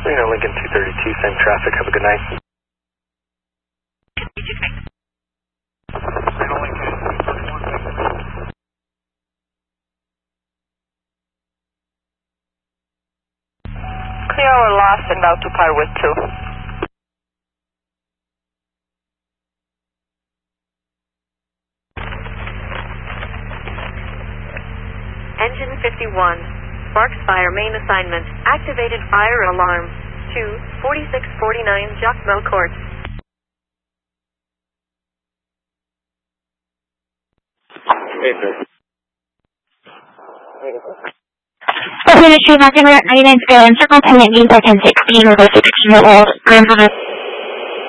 Lincoln 232, same traffic. Have a good night. Clear our lost and about to par with 2. Engine 51. Sparks fire main assignment. Activated fire alarm. 24649 Jacmel Court. Hey, sir. Open Street, Martin, 99 Square, Circle 10 at 1016, over 16-year-old,